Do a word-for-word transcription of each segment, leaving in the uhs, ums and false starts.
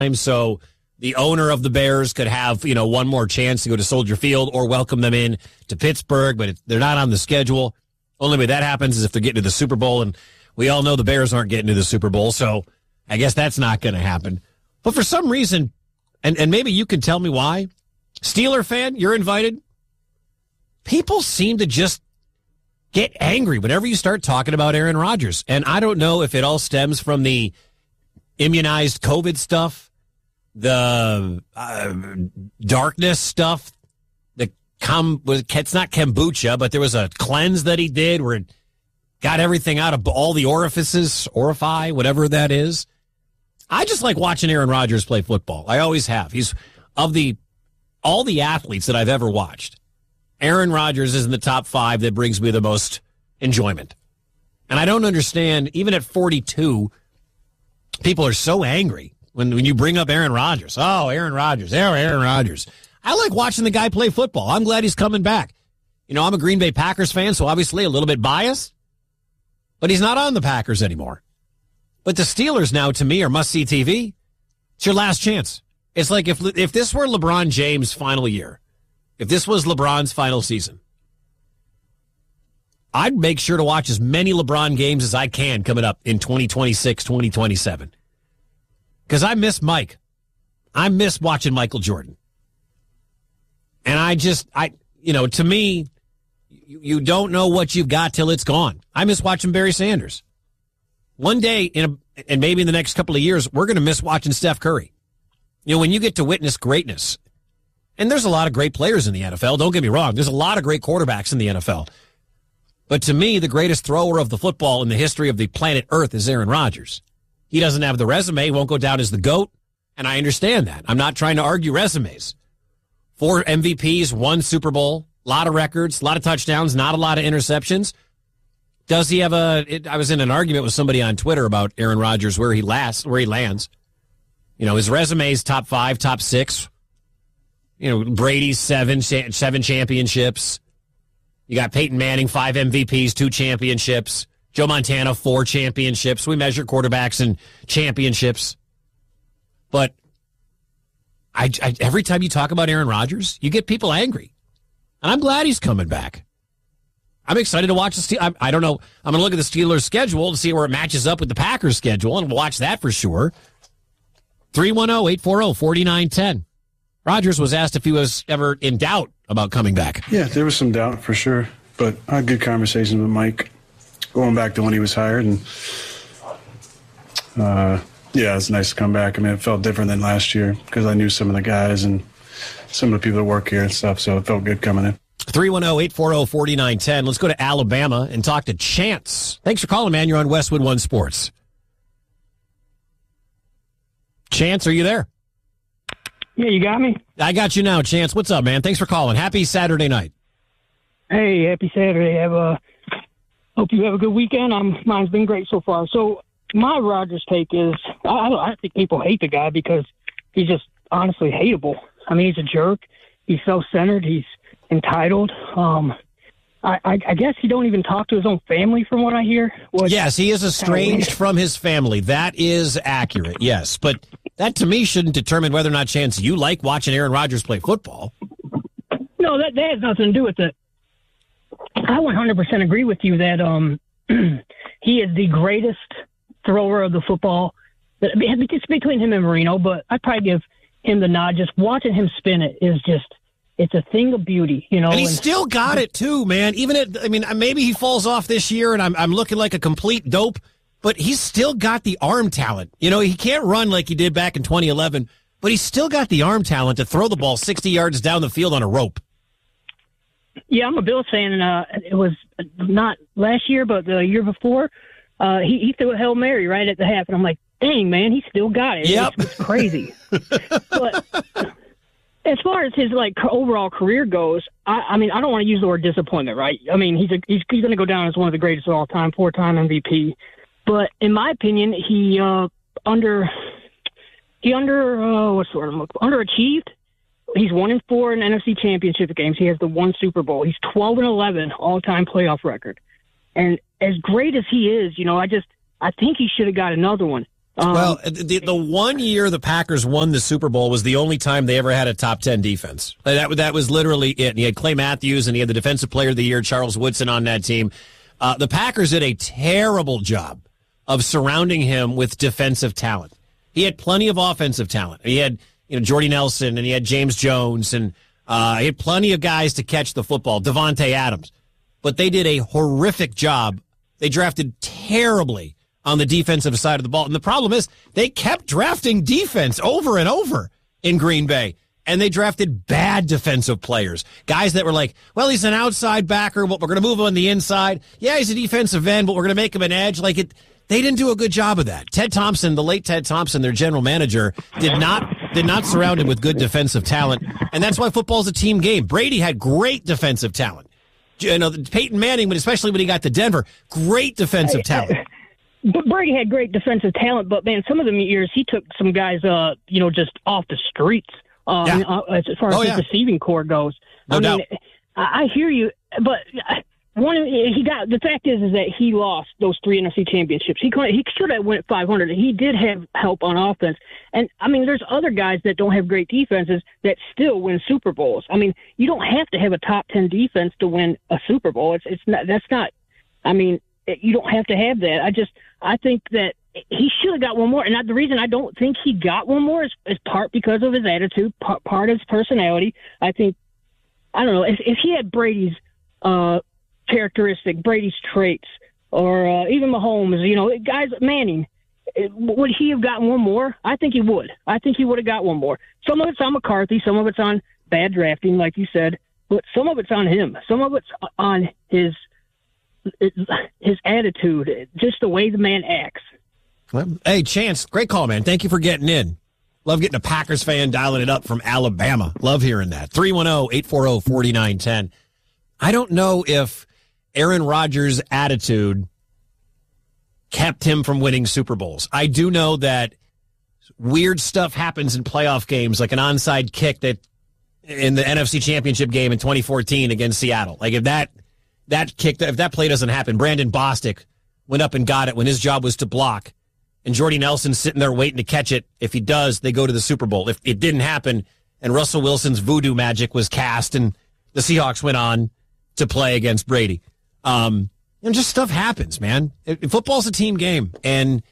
so the owner of the Bears could have, you know, one more chance to go to Soldier Field or welcome them in to Pittsburgh, but it, they're not on the schedule. Only way that happens is if they're getting to the Super Bowl, and we all know the Bears aren't getting to the Super Bowl, so I guess that's not going to happen. But for some reason, and, and maybe you can tell me why, Steeler fan, you're invited. People seem to just get angry whenever you start talking about Aaron Rodgers. And I don't know if it all stems from the immunized COVID stuff, the uh, darkness stuff, the com was it's not kombucha, but there was a cleanse that he did where it got everything out of all the orifices, orify, whatever that is. I just like watching Aaron Rodgers play football. I always have. He's of the all the athletes that I've ever watched. Aaron Rodgers is in the top five that brings me the most enjoyment. And I don't understand, even at forty-two, people are so angry when, when you bring up Aaron Rodgers. Oh, Aaron Rodgers, Aaron Rodgers. I like watching the guy play football. I'm glad he's coming back. You know, I'm a Green Bay Packers fan, so obviously a little bit biased. But he's not on the Packers anymore. But the Steelers now, to me, are must-see T V. It's your last chance. It's like if if this were LeBron James' final year, if this was LeBron's final season, I'd make sure to watch as many LeBron games as I can coming up in twenty twenty-six, twenty twenty-seven. Because I miss Mike. I miss watching Michael Jordan. And I just, I, you know, to me, you, you don't know what you've got till it's gone. I miss watching Barry Sanders. One day, in a, and maybe in the next couple of years, we're going to miss watching Steph Curry. You know, when you get to witness greatness, and there's a lot of great players in the N F L, don't get me wrong. There's a lot of great quarterbacks in the N F L. But to me, the greatest thrower of the football in the history of the planet Earth is Aaron Rodgers. He doesn't have the resume, won't go down as the GOAT, and I understand that. I'm not trying to argue resumes. Four M V Ps, one Super Bowl, a lot of records, a lot of touchdowns, not a lot of interceptions. Does he have a... It, I was in an argument with somebody on Twitter about Aaron Rodgers, where he lasts, where he lands. You know, his resume's top five, top six. You know, Brady's seven, seven championships. You got Peyton Manning, five M V Ps, two championships. Joe Montana, four championships. We measure quarterbacks in championships. But I, I, every time you talk about Aaron Rodgers, you get people angry. And I'm glad he's coming back. I'm excited to watch the Steelers. I, I don't know. I'm going to look at the Steelers' schedule to see where it matches up with the Packers' schedule, and we'll watch that for sure. three one zero, eight four zero, four nine one zero. Rodgers was asked if he was ever in doubt about coming back. Yeah, there was some doubt for sure, but I had good conversations with Mike going back to when he was hired, and uh, yeah, it's nice to come back. I mean, it felt different than last year because I knew some of the guys and some of the people that work here and stuff, so it felt good coming in. three one zero, eight four zero, four nine one zero. Let's go to Alabama and talk to Chance. Thanks for calling, man. You're on Westwood One Sports. Chance, are you there? Yeah, you got me? I got you now, Chance. What's up, man? Thanks for calling. Happy Saturday night. Hey, happy Saturday. Have a, hope you have a good weekend. Um, mine's been great so far. So my Rodgers take is, I, I think people hate the guy because he's just honestly hateable. I mean, he's a jerk. He's self-centered. He's entitled. Um, I, I, I guess he don't even talk to his own family from what I hear. Yes, he is estranged from his family. That is accurate, yes. But that, to me, shouldn't determine whether or not, Chance, you like watching Aaron Rodgers play football. No, that, that has nothing to do with it. I one hundred percent agree with you that um, he is the greatest thrower of the football. It's between him and Marino, but I'd probably give him the nod. Just watching him spin it is just, it's a thing of beauty, you know. And he and, still got it, too, man. Even at, I mean, maybe he falls off this year and I'm, I'm looking like a complete dope, but he's still got the arm talent. You know, he can't run like he did back in twenty eleven, but he's still got the arm talent to throw the ball sixty yards down the field on a rope. Yeah, I'm a Bills fan, and uh, it was not last year, but the year before, uh, he, he threw a Hail Mary right at the half, and I'm like, dang, man, he still got it. Yep. It's, it's crazy. But as far as his like overall career goes, I, I mean, I don't want to use the word disappointment, right? I mean, he's a, he's, he's going to go down as one of the greatest of all time, four-time M V P. But in my opinion, he uh, under he under uh, what's the word I'm looking for? underachieved. He's one and four in N F C Championship games. He has the one Super Bowl. He's twelve and eleven all-time playoff record. And as great as he is, you know, I just I think he should have got another one. Um, well, the, the one year the Packers won the Super Bowl was the only time they ever had a top ten defense. That, that was literally it. And he had Clay Matthews, and he had the Defensive Player of the Year, Charles Woodson, on that team. Uh, the Packers did a terrible job of surrounding him with defensive talent. He had plenty of offensive talent. He had, you know, Jordy Nelson, and he had James Jones, and uh, he had plenty of guys to catch the football, Devontae Adams. But they did a horrific job. They drafted terribly on the defensive side of the ball. And the problem is they kept drafting defense over and over in Green Bay. And they drafted bad defensive players. Guys that were like, well, he's an outside backer, but we're going to move him on the inside. Yeah, he's a defensive end, but we're going to make him an edge. Like it, they didn't do a good job of that. Ted Thompson, the late Ted Thompson, their general manager, did not did not surround him with good defensive talent. And that's why football's a team game. Brady had great defensive talent. You know, Peyton Manning, but especially when he got to Denver, great defensive talent. But Brady had great defensive talent, but man, some of the years he took some guys, uh, you know, just off the streets. Uh, Yeah. uh, as far as Oh, his yeah. receiving core goes. No I doubt. mean, I I hear you, but one of, he got the fact is is that he lost those three N F C championships. He could he should have went five hundred. He did have help on offense, and I mean, there's other guys that don't have great defenses that still win Super Bowls. I mean, you don't have to have a top ten defense to win a Super Bowl. It's it's not that's not. I mean, you don't have to have that. I just I think that he should have got one more. And I, the reason I don't think he got one more is, is part because of his attitude, part, part of his personality. I think, I don't know, if, if he had Brady's uh, characteristic, Brady's traits, or uh, even Mahomes, you know, guys, Manning, would he have gotten one more? I think he would. I think he would have got one more. Some of it's on McCarthy, some of it's on bad drafting, like you said, but some of it's on him. Some of it's on his his attitude, just the way the man acts. Hey, Chance, great call, man. Thank you for getting in. Love getting a Packers fan dialing it up from Alabama. Love hearing that. three one zero, eight four zero, four nine one zero. I don't know if Aaron Rodgers' attitude kept him from winning Super Bowls. I do know that weird stuff happens in playoff games, like an onside kick that in the N F C Championship game in twenty fourteen against Seattle. Like if that that kick, if that play doesn't happen, Brandon Bostic went up and got it when his job was to block. And Jordy Nelson's sitting there waiting to catch it. If he does, they go to the Super Bowl. If it didn't happen and Russell Wilson's voodoo magic was cast and the Seahawks went on to play against Brady. Um, and just stuff happens, man. It, football's a team game. And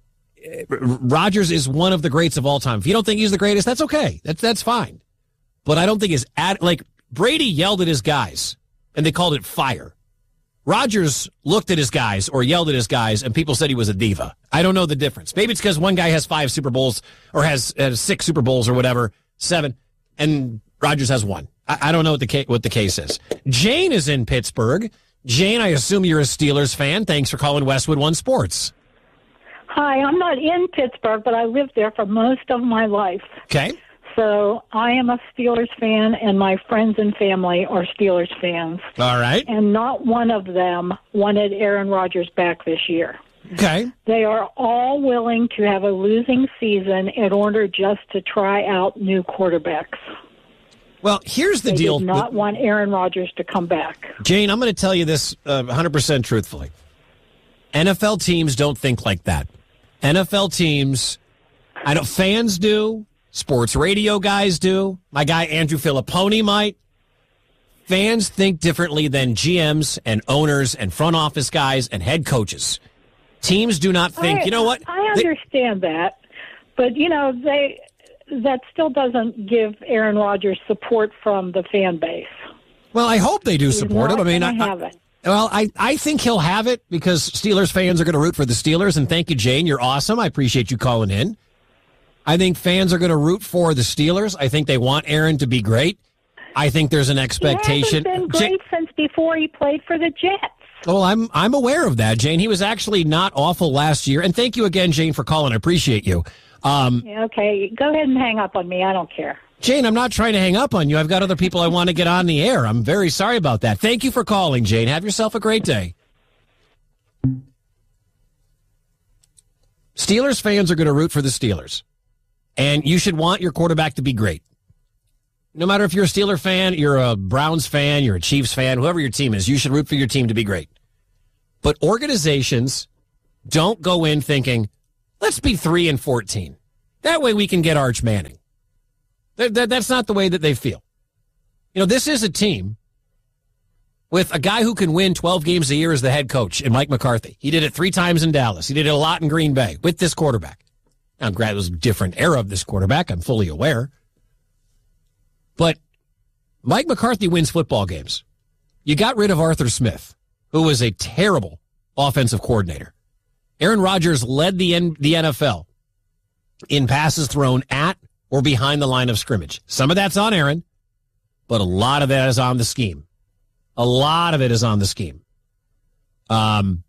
Rodgers is one of the greats of all time. If you don't think he's the greatest, that's okay. That's, that's fine. But I don't think his ad, like Brady yelled at his guys and they called it fire. Rodgers looked at his guys or yelled at his guys, and people said he was a diva. I don't know the difference. Maybe it's because one guy has five Super Bowls or has, has six Super Bowls or whatever, seven, and Rodgers has one. I, I don't know what the ca- what the case is. Jane is in Pittsburgh. Jane, I assume you're a Steelers fan. Thanks for calling Westwood One Sports. Hi, I'm not in Pittsburgh, but I lived there for most of my life. Okay. So I am a Steelers fan, and my friends and family are Steelers fans. All right. And not one of them wanted Aaron Rodgers back this year. Okay. They are all willing to have a losing season in order just to try out new quarterbacks. Well, here's the they deal. They did not want Aaron Rodgers to come back. Jane, I'm going to tell you this uh, one hundred percent truthfully. N F L teams don't think like that. N F L teams, I know fans do. Sports radio guys do. My guy Andrew Filipponi might. Fans think differently than G Ms and owners and front office guys and head coaches. Teams do not think, I, you know what? I understand they, that. But, you know, they that still doesn't give Aaron Rodgers support from the fan base. Well, I hope they do He's support him. I mean, I, have it. Well, I, I think he'll have it because Steelers fans are going to root for the Steelers. And thank you, Jane. You're awesome. I appreciate you calling in. I think fans are going to root for the Steelers. I think they want Aaron to be great. I think there's an expectation. He hasn't been great J- since before he played for the Jets. Well, I'm I'm aware of that, Jane. He was actually not awful last year. And thank you again, Jane, for calling. I appreciate you. Um, yeah, okay, go ahead and hang up on me. I don't care. Jane, I'm not trying to hang up on you. I've got other people I want to get on the air. I'm very sorry about that. Thank you for calling, Jane. Have yourself a great day. Steelers fans are going to root for the Steelers. And you should want your quarterback to be great. No matter if you're a Steeler fan, you're a Browns fan, you're a Chiefs fan, whoever your team is, you should root for your team to be great. But organizations don't go in thinking, Let's be three and fourteen. That way we can get Arch Manning. That, that, that's not the way that they feel. You know, this is a team with a guy who can win twelve games a year as the head coach in Mike McCarthy. He did it three times in Dallas. He did it a lot in Green Bay with this quarterback. Now, granted, it was a different era of this quarterback. I'm fully aware. But Mike McCarthy wins football games. You got rid of Arthur Smith, who was a terrible offensive coordinator. Aaron Rodgers led the N- the N F L in passes thrown at or behind the line of scrimmage. Some of that's on Aaron, but a lot of that is on the scheme. A lot of it is on the scheme. Um,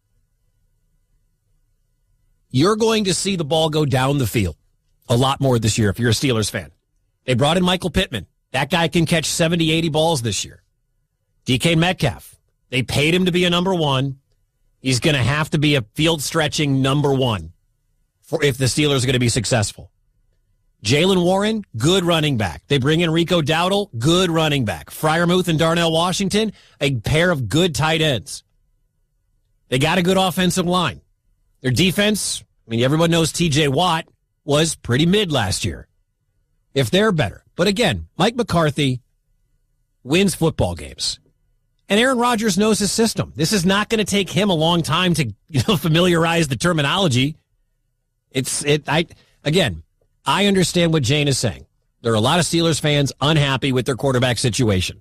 you're going to see the ball go down the field a lot more this year if you're a Steelers fan. They brought in Michael Pittman. That guy can catch seventy, eighty balls this year. D K Metcalf. They paid him to be a number one. He's going to have to be a field-stretching number one for if the Steelers are going to be successful. Jaylen Warren, good running back. They bring in Rico Dowdle, good running back. Freiermuth and Darnell Washington, a pair of good tight ends. They got a good offensive line. Their defense, I mean, everyone knows T J Watt was pretty mid last year. If they're better. But again, Mike McCarthy wins football games. And Aaron Rodgers knows his system. This is not going to take him a long time to, you know, familiarize the terminology. It's, it, I, again, I understand what Jane is saying. There are a lot of Steelers fans unhappy with their quarterback situation.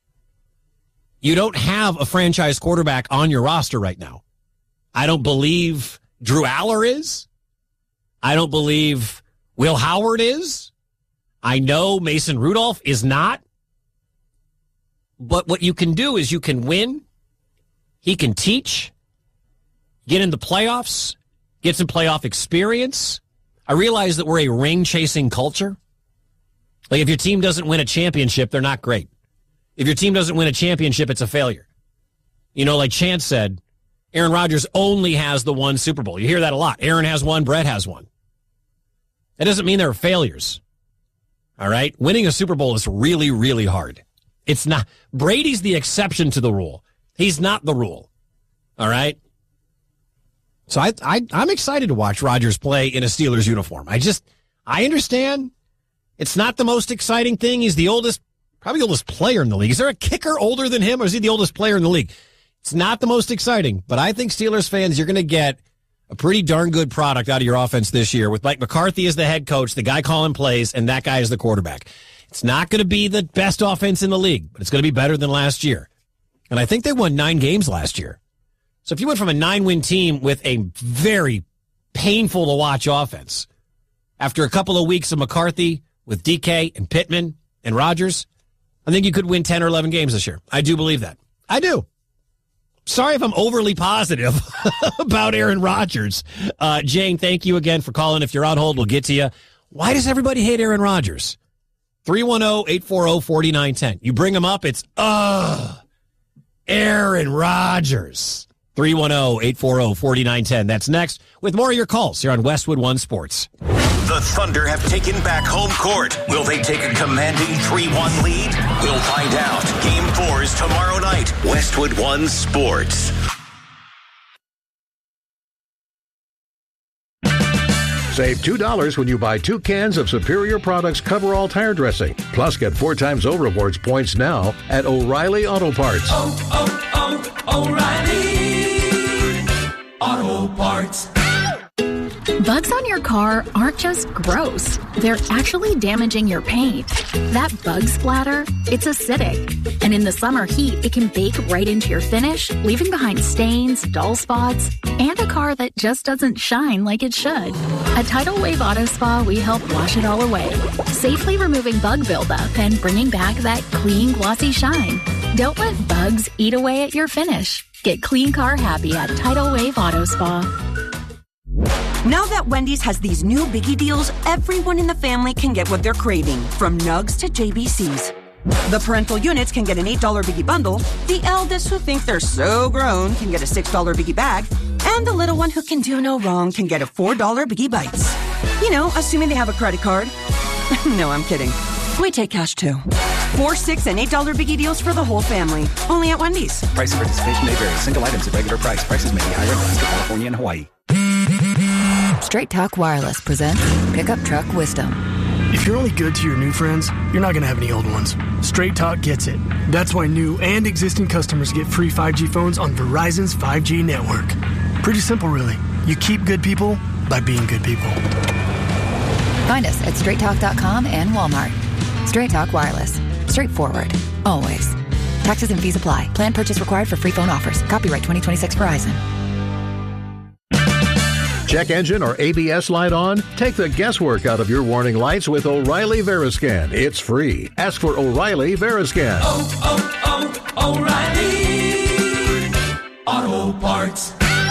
You don't have a franchise quarterback on your roster right now. I don't believe Drew Aller is. I don't believe Will Howard is. I know Mason Rudolph is not. But what you can do is you can win. He can teach, get in the playoffs, get some playoff experience. I realize that we're a ring-chasing culture. Like, if your team doesn't win a championship, they're not great. If your team doesn't win a championship, it's a failure. You know, like Chance said, Aaron Rodgers only has the one Super Bowl. You hear that a lot. Aaron has one, Brett has one. That doesn't mean they're failures. All right? Winning a Super Bowl is really, really hard. It's not. Brady's the exception to the rule. He's not the rule. All right? So I, I, I'm excited to watch Rodgers play in a Steelers uniform. I just, I understand it's not the most exciting thing. He's the oldest, probably the oldest player in the league. Is there a kicker older than him, or is he the oldest player in the league? It's not the most exciting, but I think Steelers fans, you're going to get a pretty darn good product out of your offense this year with Mike McCarthy as the head coach, the guy calling plays, and that guy as the quarterback. It's not going to be the best offense in the league, but it's going to be better than last year. And I think they won nine games last year. So if you went from a nine-win team with a very painful-to-watch offense, after a couple of weeks of McCarthy with D K and Pittman and Rodgers, I think you could win ten or eleven games this year. I do believe that. I do. Sorry if I'm overly positive about Aaron Rodgers. Uh, Jane, thank you again for calling. If you're on hold, we'll get to you. Why does everybody hate Aaron Rodgers? three one zero, eight four zero, four nine one zero. You bring him up, it's, ugh, Aaron Rodgers. three one zero, eight four zero, four nine one zero. That's next with more of your calls here on Westwood One Sports. The Thunder have taken back home court. Will they take a commanding three one lead? We'll find out. Game four is tomorrow night. Westwood One Sports. Save two dollars when you buy two cans of Superior Products Coverall Tire Dressing. Plus, get four times O Rewards points now at O'Reilly Auto Parts. Oh, oh, oh, O'Reilly Auto Parts. Bugs on your car aren't just gross. They're actually damaging your paint. That bug splatter, it's acidic. And in the summer heat, it can bake right into your finish, leaving behind stains, dull spots, and a car that just doesn't shine like it should. At Tidal Wave Auto Spa, we help wash it all away, safely removing bug buildup and bringing back that clean, glossy shine. Don't let bugs eat away at your finish. Get clean car happy at Tidal Wave Auto Spa. Now that Wendy's has these new biggie deals, everyone in the family can get what they're craving, from Nugs to J B Cs. The parental units can get an eight dollar biggie bundle, the eldest who think they're so grown can get a six dollar biggie bag, and the little one who can do no wrong can get a four dollar biggie bites. You know, assuming they have a credit card. No, I'm kidding. We take cash too. Four, six, and eight dollar biggie deals for the whole family. Only at Wendy's. Price and participation may vary. Single items at regular price. Prices may be higher in Alaska, California, and Hawaii. Straight Talk Wireless presents Pickup Truck Wisdom. If you're only good to your new friends, you're not going to have any old ones. Straight Talk gets it. That's why new and existing customers get free five G phones on Verizon's five G network. Pretty simple, really. You keep good people by being good people. Find us at straight talk dot com and Walmart. Straight Talk Wireless. Straightforward. Always. Taxes and fees apply. Plan purchase required for free phone offers. Copyright twenty twenty-six Verizon. Check engine or A B S light on? Take the guesswork out of your warning lights with O'Reilly Veriscan. It's free. Ask for O'Reilly Veriscan. Oh, oh, oh, O'Reilly Auto Parts.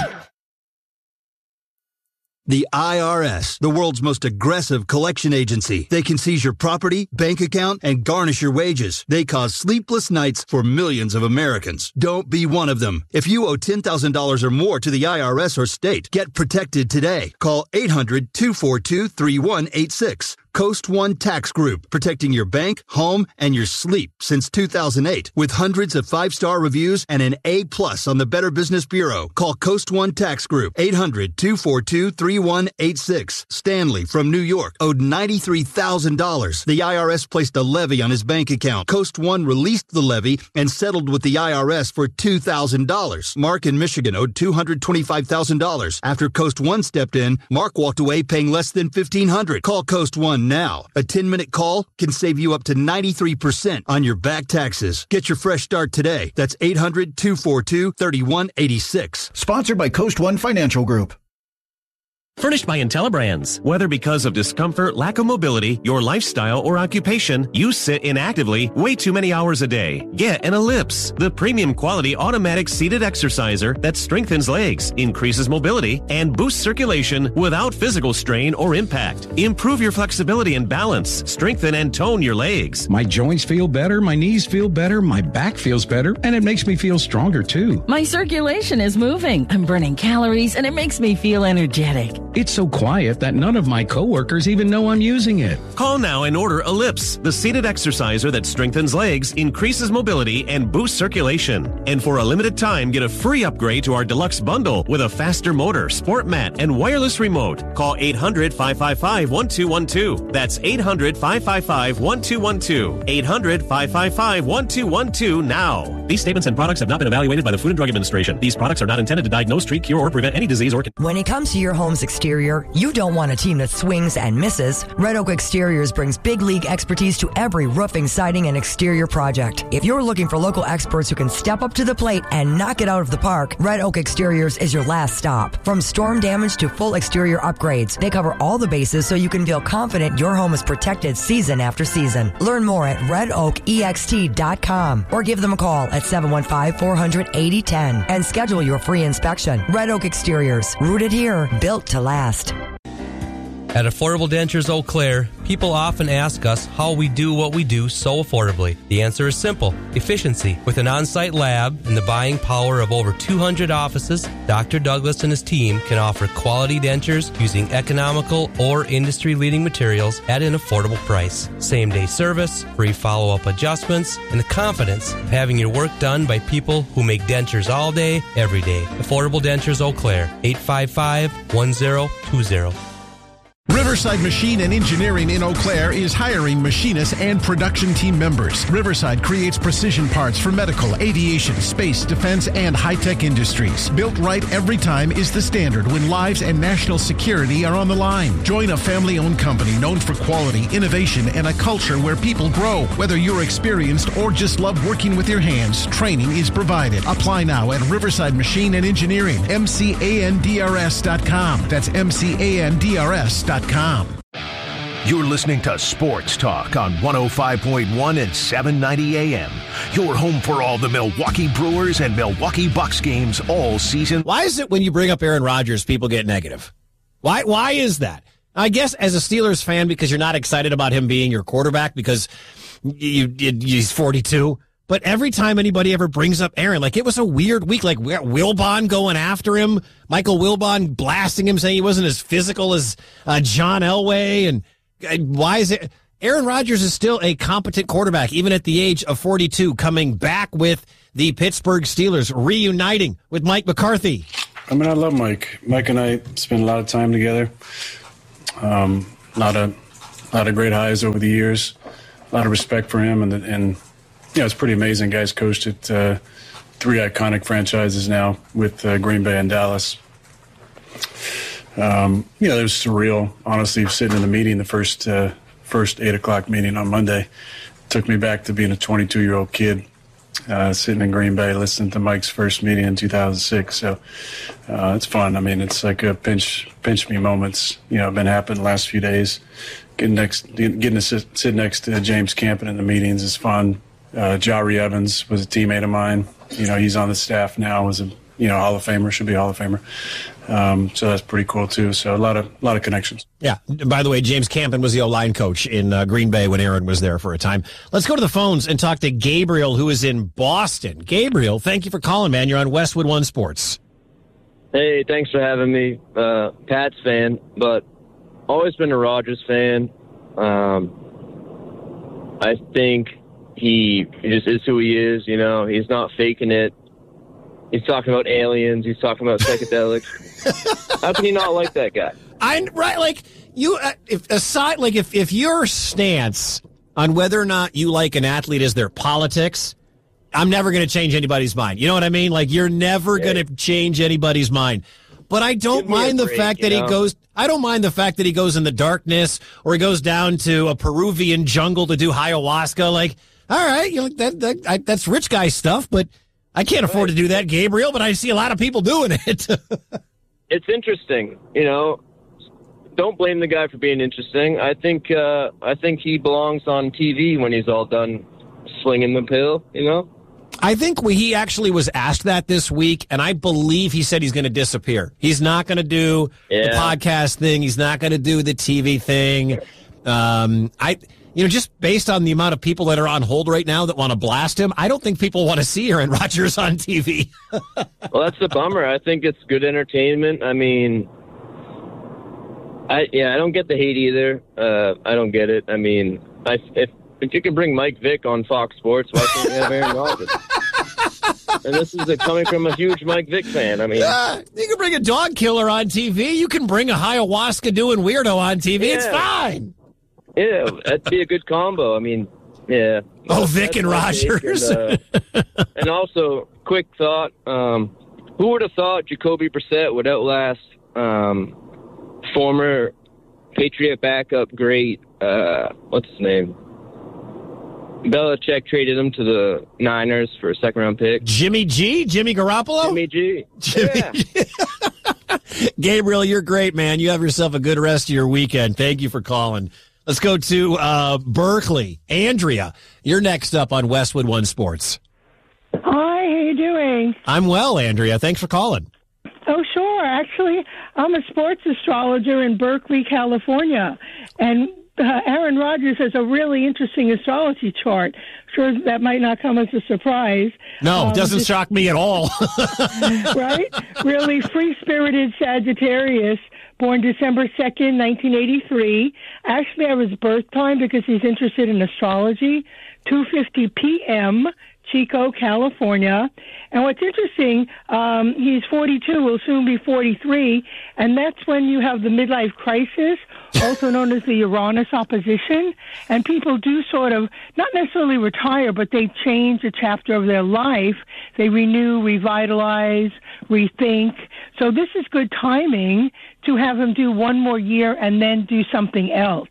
The I R S, the world's most aggressive collection agency. They can seize your property, bank account, and garnish your wages. They cause sleepless nights for millions of Americans. Don't be one of them. If you owe ten thousand dollars or more to the I R S or state, get protected today. Call eight hundred, two four two, three one eight six. Coast One Tax Group, protecting your bank, home, and your sleep since two thousand eight. With hundreds of five-star reviews and an A plus on the Better Business Bureau. Call Coast One Tax Group, eight hundred, two four two, three one eight six. Stanley from New York owed ninety-three thousand dollars. The I R S placed a levy on his bank account. Coast One released the levy and settled with the I R S for two thousand dollars. Mark in Michigan owed two hundred twenty-five thousand dollars. After Coast One stepped in, Mark walked away paying less than fifteen hundred dollars. Call Coast One now. A ten-minute call can save you up to ninety-three percent on your back taxes. Get your fresh start today. That's eight hundred, two four two, three one eight six. Sponsored by Coast One Financial Group. Furnished by IntelliBrands. Whether because of discomfort, lack of mobility, your lifestyle, or occupation, you sit inactively way too many hours a day. Get an Ellipse, the premium quality automatic seated exerciser that strengthens legs, increases mobility, and boosts circulation without physical strain or impact. Improve your flexibility and balance. Strengthen and tone your legs. My joints feel better, my knees feel better, my back feels better, and it makes me feel stronger too. My circulation is moving. I'm burning calories, and it makes me feel energetic. It's so quiet that none of my coworkers even know I'm using it. Call now and order Ellipse, the seated exerciser that strengthens legs, increases mobility, and boosts circulation. And for a limited time, get a free upgrade to our deluxe bundle with a faster motor, sport mat, and wireless remote. Call eight hundred, five five five, one two one two. That's eight hundred, five five five, one two one two. eight hundred, five five five, one two one two now. These statements and products have not been evaluated by the Food and Drug Administration. These products are not intended to diagnose, treat, cure, or prevent any disease or... When it comes to your home's exterior, you don't want a team that swings and misses. Red Oak Exteriors brings big league expertise to every roofing, siding, and exterior project. If you're looking for local experts who can step up to the plate and knock it out of the park, Red Oak Exteriors is your last stop. From storm damage to full exterior upgrades, they cover all the bases so you can feel confident your home is protected season after season. Learn more at red oak e x t dot com or give them a call at seven one five, four hundred, eighty ten and schedule your free inspection. Red Oak Exteriors, rooted here, built to last. At Affordable Dentures Eau Claire, people often ask us how we do what we do so affordably. The answer is simple: efficiency. With an on-site lab and the buying power of over two hundred offices, Doctor Douglas and his team can offer quality dentures using economical or industry-leading materials at an affordable price. Same-day service, free follow-up adjustments, and the confidence of having your work done by people who make dentures all day, every day. Affordable Dentures Eau Claire, eight five five, one zero two zero. Riverside Machine and Engineering in Eau Claire is hiring machinists and production team members. Riverside creates precision parts for medical, aviation, space, defense, and high-tech industries. Built right every time is the standard when lives and national security are on the line. Join a family-owned company known for quality, innovation, and a culture where people grow. Whether you're experienced or just love working with your hands, training is provided. Apply now at Riverside Machine and Engineering, M C A N D R S dot com. That's M C A N D R S dot com. You're listening to Sports Talk on one oh five point one and seven ninety A M. Your home for all the Milwaukee Brewers and Milwaukee Bucks games all season. Why is it when you bring up Aaron Rodgers, people get negative? Why, why is that? I guess as a Steelers fan, because you're not excited about him being your quarterback because you, you, he's forty-two. But every time anybody ever brings up Aaron, like it was a weird week, like Wilbon going after him, Michael Wilbon blasting him, saying he wasn't as physical as uh, John Elway. And uh, why is it? Aaron Rodgers is still a competent quarterback, even at the age of forty-two, coming back with the Pittsburgh Steelers, reuniting with Mike McCarthy. I mean, I love Mike. Mike and I spend a lot of time together. Um, a lot of, a lot of great highs over the years. A lot of respect for him, and and yeah, it's pretty amazing. Guys coached at uh, three iconic franchises now with uh, Green Bay and Dallas. Um, you know, it was surreal. Honestly, sitting in the meeting, the first uh, first eight o'clock meeting on Monday, took me back to being a twenty-two year old kid. Uh, sitting in Green Bay, listening to Mike's first meeting in two thousand six. So uh, it's fun. I mean, it's like a pinch, pinch me moments. You know, been happening the last few days. Getting next, getting to sit, sit next to James Campen in the meetings is fun. Uh, Jari Evans was a teammate of mine. You know, he's on the staff now. Was a you know Hall of Famer, should be Hall of Famer. Um, so that's pretty cool too. So a lot of a lot of connections. Yeah. By the way, James Campen was the O-line coach in uh, Green Bay when Aaron was there for a time. Let's go to the phones and talk to Gabriel, who is in Boston. Gabriel, thank you for calling, man. You're on Westwood One Sports. Hey, thanks for having me. Uh, Pats fan, but always been a Rodgers fan. Um, I think he just is who he is. You know, he's not faking it. He's talking about aliens. He's talking about psychedelics. How can you not like that guy? I right, like you. Uh, if aside, like if if your stance on whether or not you like an athlete is their politics, I'm never going to change anybody's mind. You know what I mean? Like you're never yeah. going to change anybody's mind. But I don't mind the break, fact that know? he goes. I don't mind the fact that he goes in the darkness or he goes down to a Peruvian jungle to do ayahuasca. Like, all right, you know that, that I, that's rich guy stuff, but. I can't afford to do that, Gabriel, but I see a lot of people doing it. It's interesting, you know. Don't blame the guy for being interesting. I think uh, I think he belongs on T V when he's all done slinging the pill, you know. I think we, he actually was asked that this week, and I believe he said he's going to disappear. He's not going to do yeah. the podcast thing. He's not going to do the T V thing. Um, I. You know, just based on the amount of people that are on hold right now that want to blast him, I don't think people want to see Aaron Rodgers on T V. Well, that's the bummer. I think it's good entertainment. I mean, I yeah, I don't get the hate either. Uh, I don't get it. I mean, I, if if you can bring Mike Vick on Fox Sports, why can't you have Aaron Rodgers? And this is a, coming from a huge Mike Vick fan. I mean, uh, you can bring a dog killer on T V. You can bring a ayahuasca doing weirdo on T V. Yeah. It's fine. Yeah, that'd be a good combo. I mean, yeah. Oh, Vic and Rodgers. And, uh, and also, quick thought: um, who would have thought Jacoby Brissett would outlast um, former Patriot backup great? Uh, what's his name? Belichick traded him to the Niners for a second round pick. Jimmy G, Jimmy Garoppolo, Jimmy G. Jimmy yeah. G. Gabriel, you're great, man. You have yourself a good rest of your weekend. Thank you for calling. Let's go to uh, Berkeley. Andrea, you're next up on Westwood One Sports. Hi, how you doing? I'm well, Andrea. Thanks for calling. Oh, sure. Actually, I'm a sports astrologer in Berkeley, California. And uh, Aaron Rodgers has a really interesting astrology chart. Sure, that might not come as a surprise. No, um, it doesn't shock me at all. Right? Really free-spirited Sagittarius. Born December second, nineteen eighty-three. Actually, I was birth time because he's interested in astrology. two fifty p.m., Chico, California. And what's interesting, um, he's forty-two, will soon be forty-three, and that's when you have the midlife crisis, also known as the Uranus opposition. And people do sort of, not necessarily retire, but they change a chapter of their life. They renew, revitalize, rethink. So this is good timing to have him do one more year and then do something else.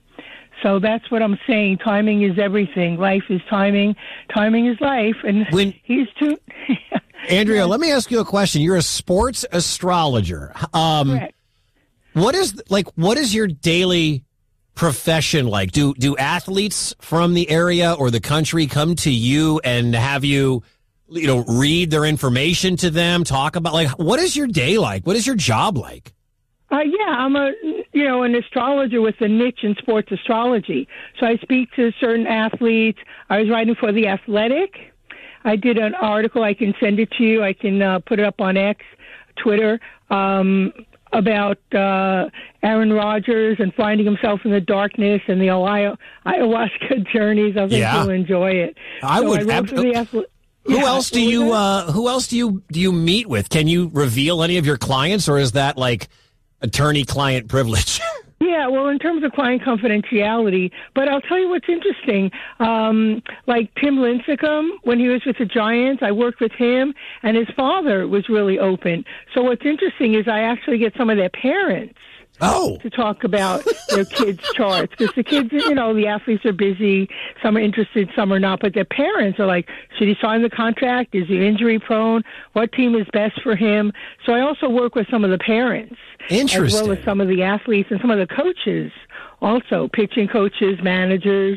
So that's what I'm saying. Timing is everything. Life is timing. Timing is life. And when, he's too... Andrea, let me ask you a question. You're a sports astrologer. Um, Correct. What is, like, what is your daily profession like? Do, do athletes from the area or the country come to you and have you, you know, read their information to them, talk about, like, what is your day like? What is your job like? Uh, yeah, I'm a, you know, an astrologer with a niche in sports astrology. So I speak to certain athletes. I was writing for The Athletic. I did an article. I can send it to you. I can uh, put it up on X, Twitter, um, about uh, Aaron Rodgers and finding himself in the darkness and the ayahuasca journeys. I think yeah. you'll enjoy it. I so would. I wrote Ab- for the Athletic. Who Yeah, else do so you that- uh, Who else do you do you meet with? Can you reveal any of your clients, or is that like attorney-client privilege? Yeah, well, in terms of client confidentiality, but I'll tell you what's interesting. Um, like Tim Lincecum, when he was with the Giants, I worked with him, and his father was really open. So what's interesting is I actually get some of their parents oh. to talk about their kids' charts, because the kids, you know, the athletes are busy. Some are interested, some are not. But their parents are like, should he sign the contract? Is he injury prone? What team is best for him? So I also work with some of the parents. Interesting. As well as some of the athletes and some of the coaches also, pitching coaches, managers.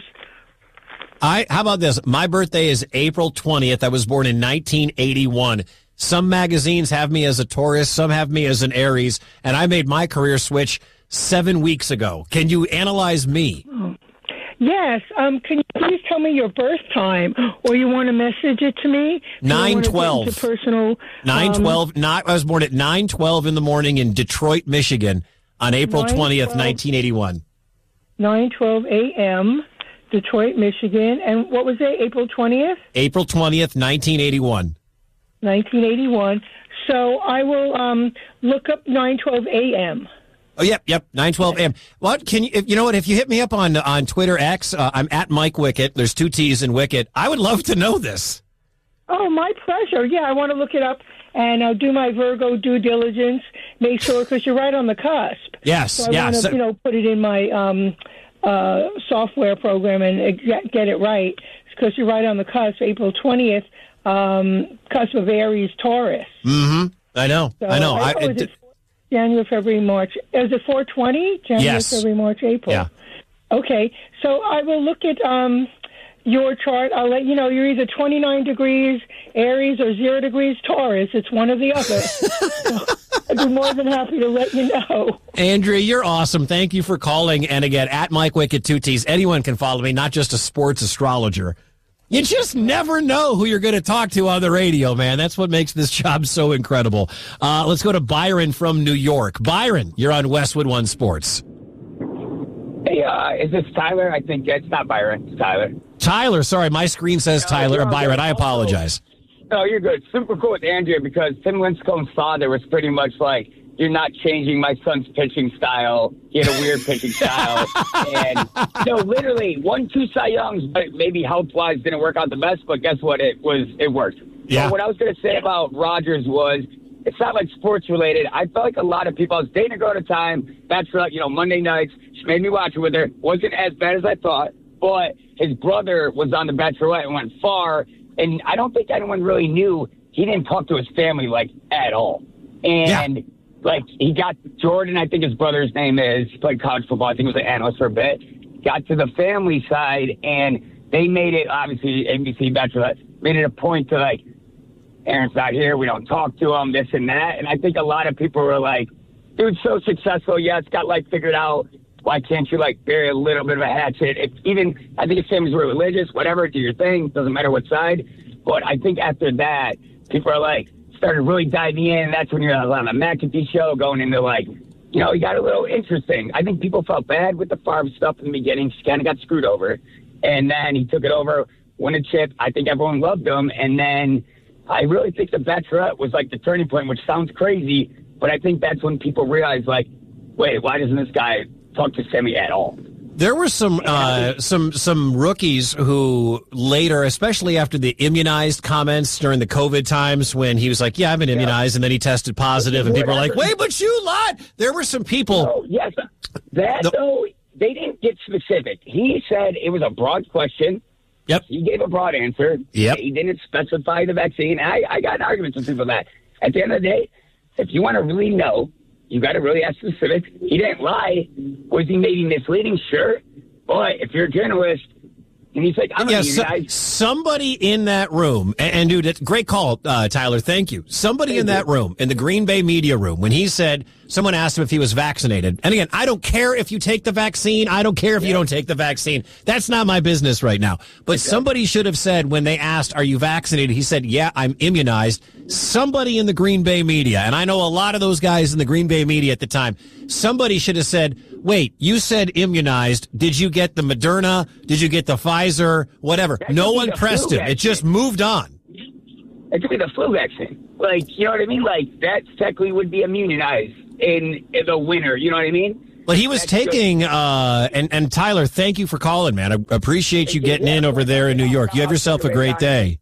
I how about this? My birthday is April twentieth. I was born in nineteen eighty-one. Some magazines have me as a Taurus, some have me as an Aries, and I made my career switch seven weeks ago. Can you analyze me? Oh. Yes. Um, can you please tell me your birth time, or you want to message it to me? nine twelve. Personal. nine twelve. Um, Not. I was born at nine twelve in the morning in Detroit, Michigan, on April twentieth, nineteen eighty-one. nine twelve a.m. Detroit, Michigan, and what was it? April twentieth. April twentieth, nineteen eighty-one. nineteen eighty-one. So I will um, look up nine twelve a.m. Oh, yep, yep, nine twelve a.m. What can you? If, you know what? If you hit me up on on Twitter X, uh, I'm at Mike Wickett. There's two T's in Wickett. I would love to know this. Oh, my pleasure. Yeah, I want to look it up and uh, do my Virgo due diligence. Make sure, because you're right on the cusp. Yes, so I yeah, want to, so- you know, put it in my um, uh, software program and ex- get it right, because you're right on the cusp. April twentieth, um, cusp of Aries, Taurus. Mm-hmm. I know. So I know. I, oh, is it January, February, March. Is it four twenty? January, Yes. February, March, April. Yeah. Okay. So I will look at um, your chart. I'll let you know you're either twenty-nine degrees Aries or zero degrees Taurus. It's one or the other. So I'd be more than happy to let you know. Andrea, you're awesome. Thank you for calling. And again, at Mike Wickett, two T's. Anyone can follow me, not just a sports astrologer. You just never know who you're going to talk to on the radio, man. That's what makes this job so incredible. Uh, let's go to Byron from New York. Byron, you're on Westwood One Sports. Hey, uh, is this Tyler? I think it's not Byron. It's Tyler. Tyler, sorry, my screen says No, Tyler. you're Or Byron, good. I apologize. No, you're good. Super cool with Andrea, because Tim Lincecum's father was pretty much like, you're not changing my son's pitching style. He had a weird pitching style. And, you know, literally, won two Cy Youngs, but maybe health-wise didn't work out the best, but guess what? It was, it worked. Yeah. So what I was going to say about Rogers was, it's not like sports-related. I felt like a lot of people, I was dating a girl at a time, Bachelorette, you know, Monday nights. She made me watch it with her. Wasn't as bad as I thought, but his brother was on The Bachelorette and went far, and I don't think anyone really knew. He didn't talk to his family, like, at all. And... Yeah. Like, he got Jordan, I think his brother's name is, he played college football. I think he was an analyst for a bit. Got to the family side, and they made it, obviously, A B C Bachelorette, made it a point to, like, Aaron's not here, we don't talk to him, this and that. And I think a lot of people were like, dude's so successful, yeah, it's got, like, figured out. Why can't you, like, bury a little bit of a hatchet? If even, I think his family's really religious, whatever, do your thing, doesn't matter what side. But I think after that, people are like, started really diving in. That's when you're on the McAfee show going into, like, you know, you got a little interesting. I think people felt bad with the Favre stuff in the beginning. She kind of got screwed over. And then he took it over, won a chip. I think everyone loved him. And then I really think The Bachelorette was like the turning point, which sounds crazy, but I think that's when people realized, like, wait, why doesn't this guy talk to Semi at all? There were some uh, some some rookies who later, especially after the immunized comments during the COVID times, when he was like, "Yeah, I've been immunized," yeah. and then he tested positive, and people were like, "Wait, but you lied." There were some people. Oh, yes, that the, though they didn't get specific. He said it was a broad question. Yep. He gave a broad answer. Yep. He didn't specify the vaccine. I, I got arguments with people that at the end of the day, if you want to really know, you got to really ask specifics. He didn't lie. Was he maybe misleading? Sure. But if you're a journalist and he's like, I'm yeah, a so, somebody in that room, and, and dude, it's great call, uh, Tyler. Thank you. Somebody thank in that you. room, in the Green Bay media room, when he said, someone asked him if he was vaccinated. And again, I don't care if you take the vaccine. I don't care if yeah. you don't take the vaccine. That's not my business right now. But exactly. somebody should have said, when they asked, are you vaccinated? He said, yeah, I'm immunized. Somebody in the Green Bay media, and I know a lot of those guys in the Green Bay media at the time, somebody should have said, wait, you said immunized. Did you get the Moderna? Did you get the Pfizer? Whatever. That no one pressed him. It just moved on. It could be the flu vaccine. Like, you know what I mean? Like, that technically would be immunized in, in the winter. You know what I mean? But he was That's taking, uh, and, and Tyler, thank you for calling, man. I appreciate you getting in over there in New York. You have yourself a great day.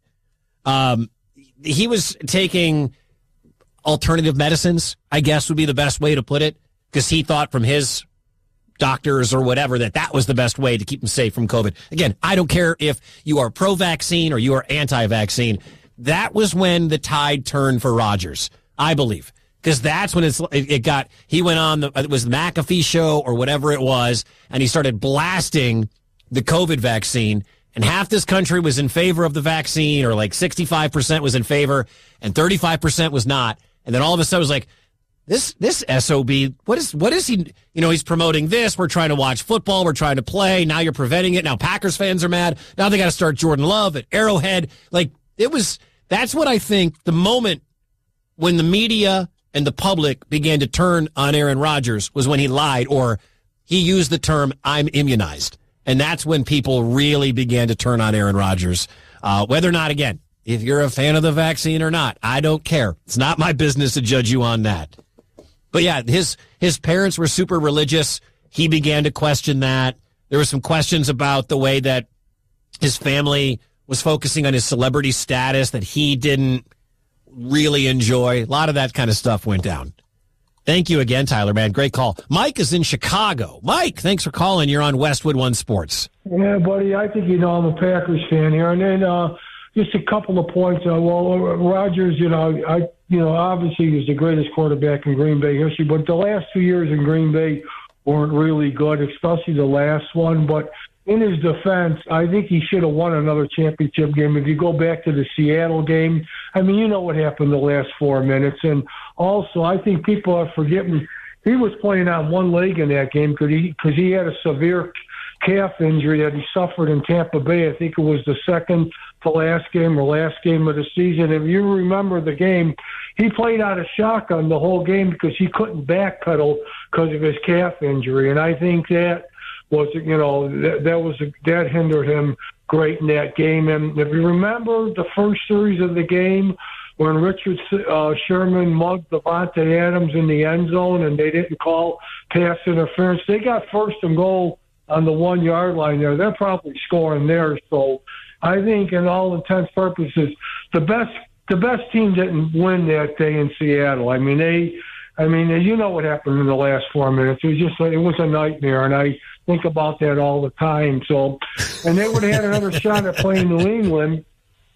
Um, he was taking alternative medicines, I guess would be the best way to put it, because he thought from his doctors or whatever that that was the best way to keep him safe from COVID. Again, I don't care if you are pro-vaccine or you are anti-vaccine. That was when the tide turned for Rodgers, I believe, because that's when it's, it got, he went on, the, it was the McAfee show or whatever it was, and he started blasting the COVID vaccine, and half this country was in favor of the vaccine, or like sixty-five percent was in favor, and thirty-five percent was not. And then all of a sudden it was like, This this S O B, what is what is he, you know, he's promoting this. We're trying to watch football. We're trying to play. Now you're preventing it. Now Packers fans are mad. Now they got to start Jordan Love at Arrowhead. Like, it was, that's what I think the moment when the media and the public began to turn on Aaron Rodgers was when he lied, or he used the term, I'm immunized. And that's when people really began to turn on Aaron Rodgers. Uh, whether or not, again, if you're a fan of the vaccine or not, I don't care. It's not my business to judge you on that. But yeah, his his parents were super religious. He began to question that. There were some questions about the way that his family was focusing on his celebrity status that he didn't really enjoy. A lot of that kind of stuff went down. Thank you again, Tyler, man. Great call. Mike is in Chicago. Mike, thanks for calling. You're on Westwood One Sports. Yeah, buddy, I think you know I'm a Packers fan here. And then uh, just a couple of points. Uh, well, Rodgers, you know, I you know, obviously he was the greatest quarterback in Green Bay history, but the last two years in Green Bay weren't really good, especially the last one. But in his defense, I think he should have won another championship game. If you go back to the Seattle game, I mean, you know what happened the last four minutes. And also, I think people are forgetting he was playing on one leg in that game because he, cause he had a severe calf injury that he suffered in Tampa Bay. I think it was the second to last game or last game of the season. If you remember the game, he played out of shotgun the whole game because he couldn't backpedal because of his calf injury. And I think that was, you know, that, that was a, that hindered him great in that game. And if you remember the first series of the game when Richard uh, Sherman mugged Devontae Adams in the end zone and they didn't call pass interference, they got first and goal on the one-yard line there. They're probably scoring there. So I think in all intents and purposes, the best the best team didn't win that day in Seattle. I mean, they, I mean, you know what happened in the last four minutes. It was just, it was a nightmare, and I think about that all the time. So, and they would have had another shot at playing New England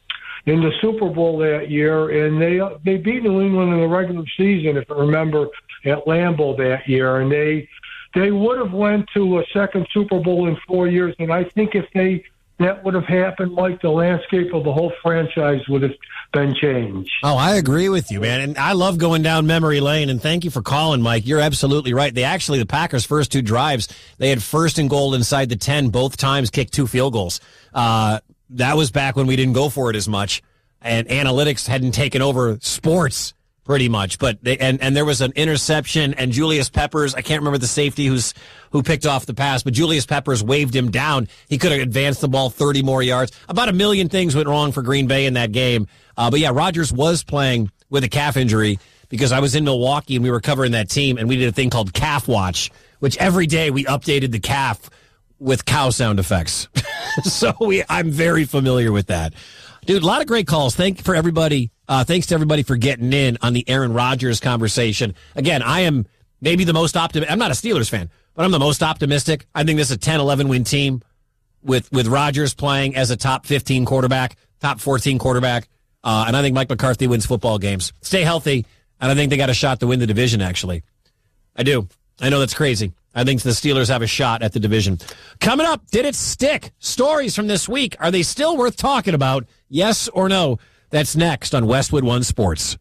in the Super Bowl that year, and they they beat New England in the regular season, if you remember, at Lambeau that year, and they they would have went to a second Super Bowl in four years, and I think if they that would have happened, Mike, the landscape of the whole franchise would have been changed. Oh, I agree with you, man. And I love going down memory lane, and thank you for calling, Mike. You're absolutely right. They actually, the Packers' first two drives, they had first and goal inside the ten, both times kicked two field goals. Uh, that was back when we didn't go for it as much, and analytics hadn't taken over sports pretty much. But they, and, and there was an interception, and Julius Peppers, I can't remember the safety who's who picked off the pass, but Julius Peppers waved him down. He could have advanced the ball thirty more yards. About a million things went wrong for Green Bay in that game. Uh, but yeah, Rodgers was playing with a calf injury because I was in Milwaukee and we were covering that team, and we did a thing called Calf Watch, which every day we updated the calf with cow sound effects. So we, I'm very familiar with that. Dude, a lot of great calls. Thank for everybody. Uh, thanks to everybody for getting in on the Aaron Rodgers conversation. Again, I am maybe the most optimistic. I'm not a Steelers fan, but I'm the most optimistic. I think this is a ten eleven win team with, with Rodgers playing as a top fifteen quarterback, top fourteen quarterback. Uh, and I think Mike McCarthy wins football games. Stay healthy, and I think they got a shot to win the division, actually. I do. I know that's crazy. I think the Steelers have a shot at the division. Coming up, did it stick? Stories from this week. Are they still worth talking about? Yes or no? That's next on Westwood One Sports.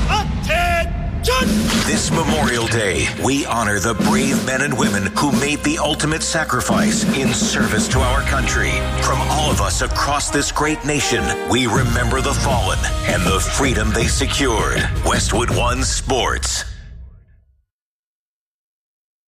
This Memorial Day, we honor the brave men and women who made the ultimate sacrifice in service to our country. From all of us across this great nation, we remember the fallen and the freedom they secured. Westwood One Sports.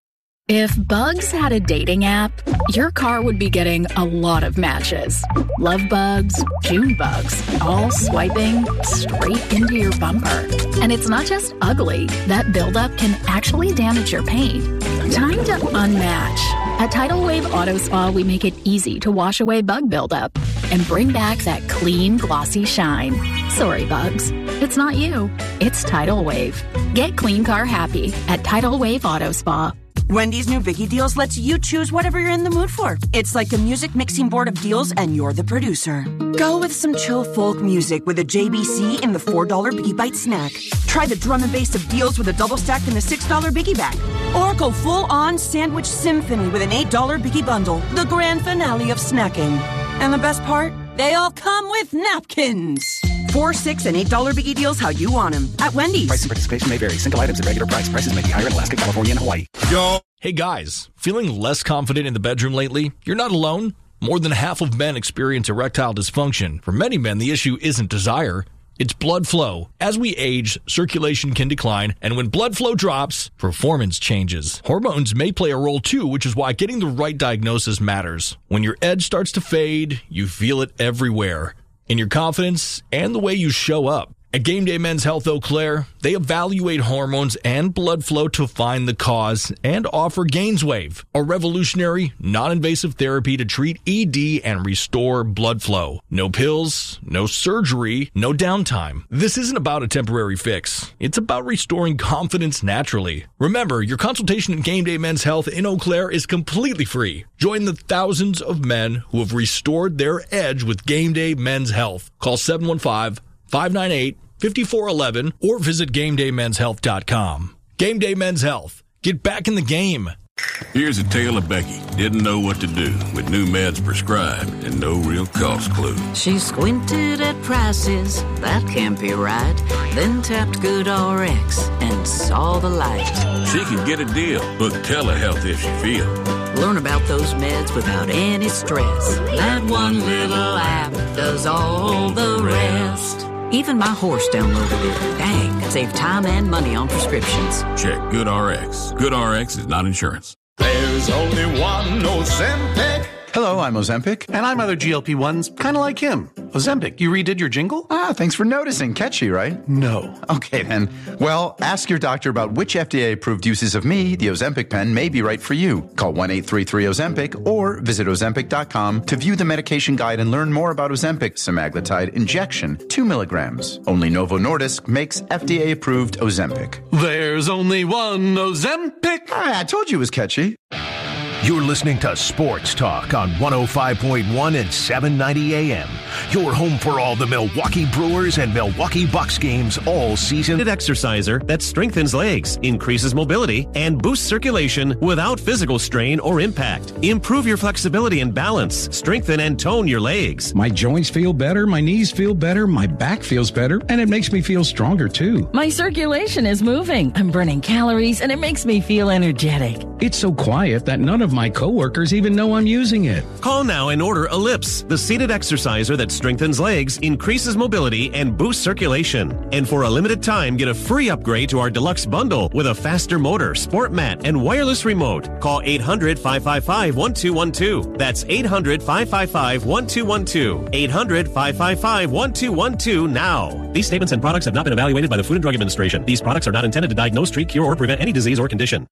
If Bugs had a dating app, your car would be getting a lot of matches. Love bugs, June bugs, all swiping straight into your bumper. And it's not just ugly. That buildup can actually damage your paint. Time to unmatch. At Tidal Wave Auto Spa, we make it easy to wash away bug buildup and bring back that clean, glossy shine. Sorry, bugs. It's not you. It's Tidal Wave. Get clean car happy at Tidal Wave Auto Spa. Wendy's new Biggie Deals lets you choose whatever you're in the mood for. It's like a music mixing board of deals, and you're the producer. Go with some chill folk music with a J B C in the four dollar Biggie Bite snack. Try the drum and bass of deals with a double stack in the six dollar Biggie Bag. Or go full-on sandwich symphony with an eight dollar Biggie Bundle, the grand finale of snacking. And the best part? They all come with napkins. Four, six, and eight dollar Biggie Deals how you want them at Wendy's. Price and participation may vary. Single items at regular price. Prices may be higher in Alaska, California, and Hawaii. Yo. Hey guys, feeling less confident in the bedroom lately? You're not alone. More than half of men experience erectile dysfunction. For many men, the issue isn't desire. It's blood flow. As we age, circulation can decline, and when blood flow drops, performance changes. Hormones may play a role too, which is why getting the right diagnosis matters. When your edge starts to fade, you feel it everywhere. In your confidence and the way you show up. At Game Day Men's Health Eau Claire, they evaluate hormones and blood flow to find the cause and offer GainsWave, a revolutionary, non-invasive therapy to treat E D and restore blood flow. No pills, no surgery, no downtime. This isn't about a temporary fix. It's about restoring confidence naturally. Remember, your consultation at Game Day Men's Health in Eau Claire is completely free. Join the thousands of men who have restored their edge with Game Day Men's Health. Call seven one five, five nine eight, five four one one or visit game day men's health dot com. Game Day Men's Health. Get back in the game. Here's a tale of Becky. Didn't know what to do with new meds prescribed and no real cost clue. She squinted at prices, that can't be right. Then tapped GoodRx and saw the light. She can get a deal. Book telehealth if she feels. Learn about those meds without any stress. That one little app does all the rest. Even my horse downloaded it. Dang, save time and money on prescriptions. Check GoodRx. GoodRx is not insurance. There's only one Ozempic. Hello, I'm Ozempic. And I'm other G L P ones, kind of like him. Ozempic, you redid your jingle? Ah, thanks for noticing. Catchy, right? No. Okay, then. Well, ask your doctor about which F D A-approved uses of me, the Ozempic pen, may be right for you. Call one eight three three Ozempic or visit ozempic dot com to view the medication guide and learn more about Ozempic semaglutide injection, two milligrams. Only Novo Nordisk makes F D A-approved Ozempic. There's only one Ozempic. Ah, I told you it was catchy. You're listening to Sports Talk on one oh five point one and seven ninety A M. Your home for all the Milwaukee Brewers and Milwaukee Bucks games all season. An exerciser that strengthens legs, increases mobility, and boosts circulation without physical strain or impact. Improve your flexibility and balance. Strengthen and tone your legs. My joints feel better, my knees feel better, my back feels better, and it makes me feel stronger too. My circulation is moving. I'm burning calories, and it makes me feel energetic. It's so quiet that none of my coworkers even know I'm using it. Call now and order Ellipse, the seated exerciser that strengthens legs, increases mobility, and boosts circulation. And for a limited time, get a free upgrade to our deluxe bundle with a faster motor, sport mat, and wireless remote. Call eight hundred, five five five, one two one two. That's eight hundred, five five five, one two one two. eight hundred, five five five, one two one two now. These statements and products have not been evaluated by the Food and Drug Administration. These products are not intended to diagnose, treat, cure, or prevent any disease or condition.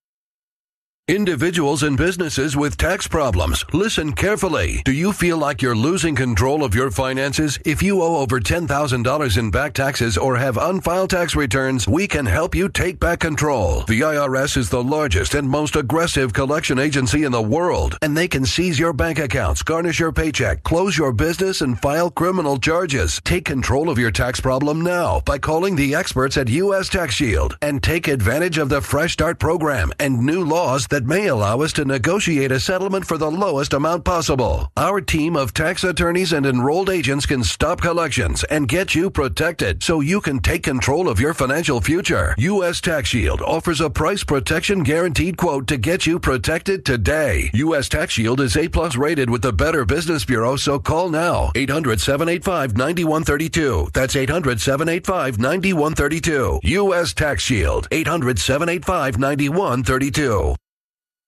Individuals and businesses with tax problems, listen carefully. Do you feel like you're losing control of your finances? If you owe over ten thousand dollars in back taxes or have unfiled tax returns, we can help you take back control. The I R S is the largest and most aggressive collection agency in the world, and they can seize your bank accounts, garnish your paycheck, close your business, and file criminal charges. Take control of your tax problem now by calling the experts at U S Tax Shield and take advantage of the Fresh Start program and new laws that may allow us to negotiate a settlement for the lowest amount possible. Our team of tax attorneys and enrolled agents can stop collections and get you protected so you can take control of your financial future. U S Tax Shield offers a price protection guaranteed quote to get you protected today. U S Tax Shield is A plus rated with the Better Business Bureau, so call now. eight hundred, seven eight five, nine one three two. That's eight hundred, seven eight five, nine one three two. U S Tax Shield. eight hundred, seven eight five, nine one three two.